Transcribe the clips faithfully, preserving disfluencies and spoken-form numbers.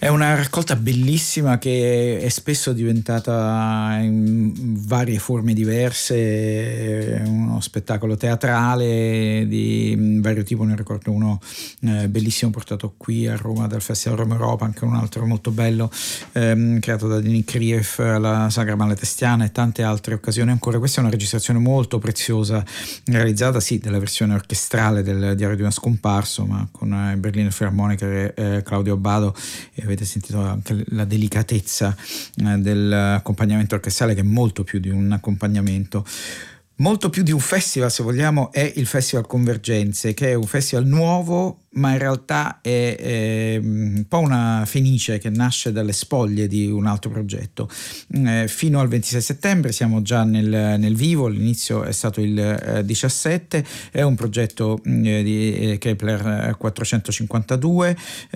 È una raccolta bellissima che è spesso diventata in varie forme diverse, uno spettacolo teatrale di vario tipo. Ne ricordo uno eh, bellissimo portato qui a Roma dal Festival Roma Europa, anche un altro molto bello ehm, creato da Denis Krief alla Sagra Malatestiana e tante altre occasioni ancora. Questa è una registrazione molto preziosa, realizzata sì della versione orchestrale del Diario di uno scomparso, ma con eh, Berliner Philharmonic e eh, Claudio Abbado, e avete sentito anche la delicatezza eh, dell'accompagnamento orchestrale, che è molto più di un accompagnamento, molto più di un festival, se vogliamo. È il Festival Convergenze, che è un festival nuovo, ma in realtà è, è un po' una fenice che nasce dalle spoglie di un altro progetto. Eh, fino al ventisei settembre siamo già nel, nel vivo, l'inizio è stato il eh, diciassette, è un progetto eh, di eh, Kepler quattrocentocinquantadue,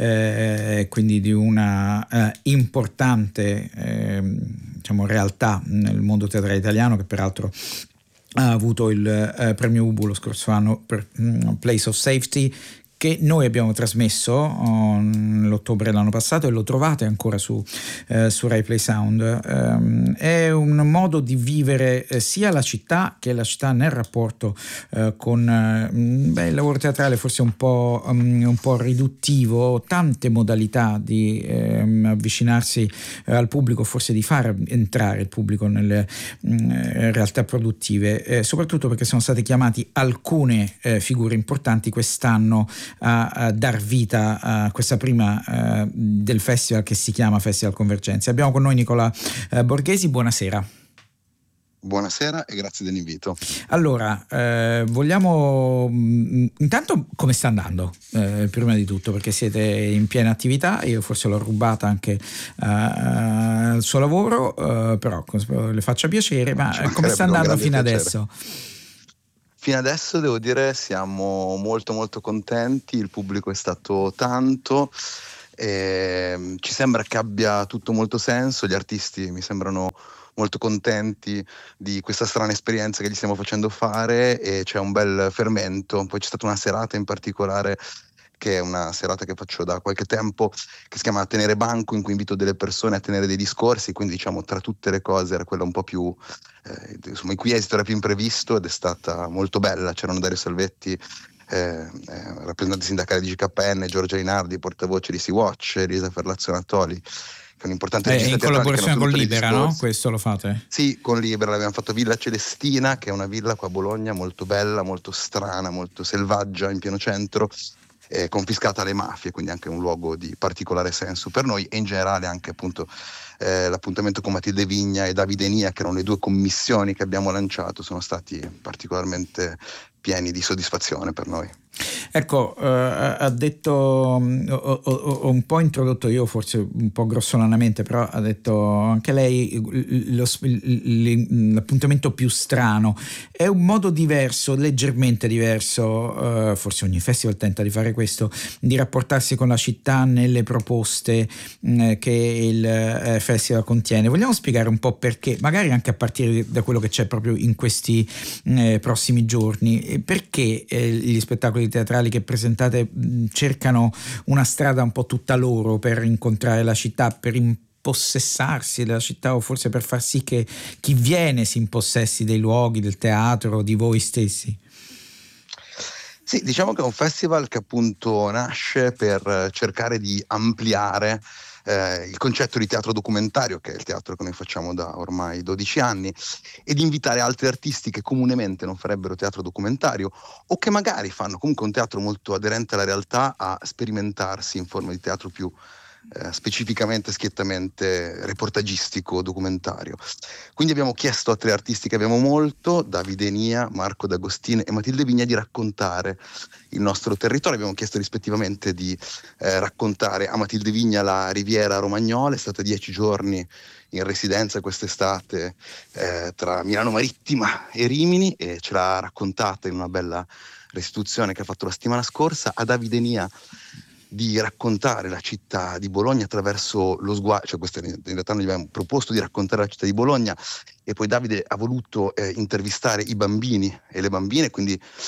eh, quindi di una eh, importante eh, diciamo, realtà nel mondo teatrale italiano, che peraltro ha avuto il eh, premio Ubu lo scorso anno per um, Place of Safety, che noi abbiamo trasmesso oh, nell'ottobre dell'anno passato, e lo trovate ancora su, eh, su Rai Play Sound. Um, è un modo di vivere eh, sia la città che la città nel rapporto eh, con eh, beh, il lavoro teatrale forse un po', um, un po' riduttivo, tante modalità di eh, avvicinarsi eh, al pubblico, forse di far entrare il pubblico nelle mh, realtà produttive, eh, soprattutto perché sono state chiamate alcune eh, figure importanti quest'anno A, a dar vita a questa prima uh, del festival, che si chiama Festival Convergenze. Abbiamo con noi Nicola uh, Borghesi, buonasera. Buonasera e grazie dell'invito. Allora, eh, vogliamo mh, intanto come sta andando, eh, prima di tutto, perché siete in piena attività. Io forse l'ho rubata anche uh, al suo lavoro, uh, però le faccia piacere, ma come sta andando fino piacere. adesso? Fino adesso devo dire siamo molto molto contenti, il pubblico è stato tanto, e ci sembra che abbia tutto molto senso, gli artisti mi sembrano molto contenti di questa strana esperienza che gli stiamo facendo fare, e c'è un bel fermento. Poi c'è stata una serata in particolare, che è una serata che faccio da qualche tempo, che si chiama Tenere Banco, in cui invito delle persone a tenere dei discorsi, quindi diciamo tra tutte le cose era quella un po' più, eh, insomma, in cui esito era più imprevisto, ed è stata molto bella. C'erano Dario Salvetti, eh, eh, rappresentante sindacale di G K N, Giorgia Rinaldi, portavoce di Sea-Watch, Elisa Ferlazzo Natoli, che è un'importante eh, regista in teatrale, collaborazione con Libera, no? Discorsi. Questo lo fate? Sì, con Libera abbiamo fatto Villa Celestina, che è una villa qua a Bologna molto bella, molto strana, molto selvaggia, in pieno centro, eh, confiscata alle mafie, quindi anche un luogo di particolare senso per noi, e in generale anche appunto eh, l'appuntamento con Matilde Vigna e Davide Nia, che erano le due commissioni che abbiamo lanciato, sono stati particolarmente pieni di soddisfazione per noi. Ecco, eh, ha detto, ho, ho, ho un po' introdotto io, forse un po' grossolanamente, però ha detto anche lei lo, l'appuntamento più strano. È un modo diverso, leggermente diverso, eh, forse ogni festival tenta di fare questo, di rapportarsi con la città nelle proposte eh, che il eh, festival contiene. Vogliamo spiegare un po' perché, magari anche a partire da quello che c'è proprio in questi eh, prossimi giorni, perché eh, gli spettacoli teatrali che presentate mh, cercano una strada un po' tutta loro per incontrare la città, per impossessarsi della città, o forse per far sì che chi viene si impossessi dei luoghi, del teatro, di voi stessi? Sì, diciamo che è un festival che appunto nasce per cercare di ampliare Eh, il concetto di teatro documentario, che è il teatro che noi facciamo da ormai dodici anni, ed invitare altri artisti che comunemente non farebbero teatro documentario, o che magari fanno comunque un teatro molto aderente alla realtà, a sperimentarsi in forma di teatro più eh, specificamente, schiettamente reportagistico, documentario. Quindi abbiamo chiesto a tre artisti che abbiamo molto, Davide Nia, Marco D'Agostino e Matilde Vigna, di raccontare il nostro territorio. Abbiamo chiesto rispettivamente di eh, raccontare a Matilde Vigna la Riviera Romagnola. È stata dieci giorni in residenza quest'estate eh, tra Milano Marittima e Rimini, e ce l'ha raccontata in una bella restituzione che ha fatto la settimana scorsa. A Davide Nia di raccontare la città di Bologna attraverso lo sguardo, cioè questo in realtà noi gli abbiamo proposto di raccontare la città di Bologna, e poi Davide ha voluto eh, intervistare i bambini e le bambine, quindi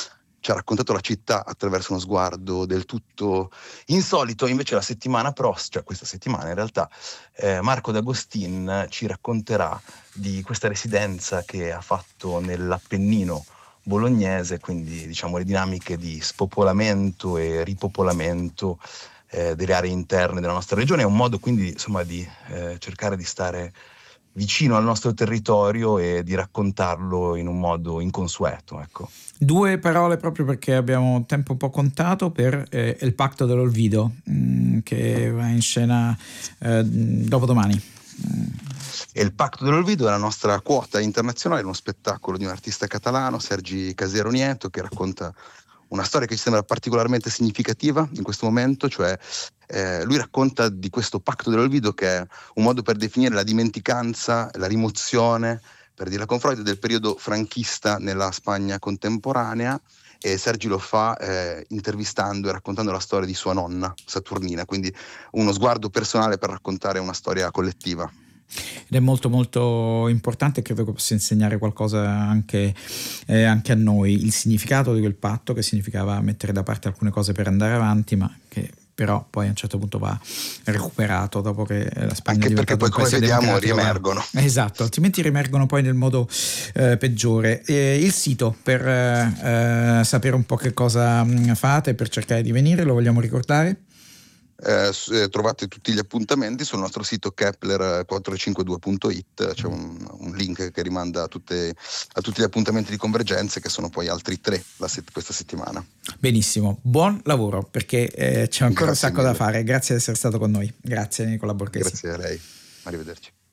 ci ha raccontato la città attraverso uno sguardo del tutto insolito. Invece la settimana prossima, cioè questa settimana in realtà, eh, Marco D'Agostin ci racconterà di questa residenza che ha fatto nell'Appennino bolognese, quindi diciamo le dinamiche di spopolamento e ripopolamento eh, delle aree interne della nostra regione. È un modo quindi insomma di eh, cercare di stare vicino al nostro territorio e di raccontarlo in un modo inconsueto, ecco. Due parole, proprio perché abbiamo tempo un po' contato, per eh, Il Pacto dell'Olvido, mh, che va in scena eh, dopodomani. E Il Pacto dell'Olvido è la nostra quota internazionale, uno spettacolo di un artista catalano, Sergi Casero Nieto, che racconta una storia che ci sembra particolarmente significativa in questo momento, cioè eh, lui racconta di questo Pacto dell'Olvido, che è un modo per definire la dimenticanza, la rimozione, per dirla con Freud, del periodo franchista nella Spagna contemporanea, e Sergi lo fa eh, intervistando e raccontando la storia di sua nonna Saturnina, quindi uno sguardo personale per raccontare una storia collettiva. Ed è molto molto importante, credo che possa insegnare qualcosa anche, eh, anche a noi, il significato di quel patto, che significava mettere da parte alcune cose per andare avanti, ma che però poi a un certo punto va recuperato dopo che la Spagna anche è perché poi, come vediamo, riemergono. Esatto, altrimenti riemergono poi nel modo eh, peggiore. E il sito per eh, sapere un po' che cosa fate, per cercare di venire, lo vogliamo ricordare? Eh, trovate tutti gli appuntamenti sul nostro sito Kepler quattrocentocinquantadue punto it, c'è un, un link che rimanda a, tutte, a tutti gli appuntamenti di Convergenze, che sono poi altri tre la set, questa settimana. Benissimo, buon lavoro, perché eh, c'è ancora Grazie un sacco mille. da fare. Grazie di essere stato con noi. Grazie Nicola Borghesi. Grazie a lei, arrivederci.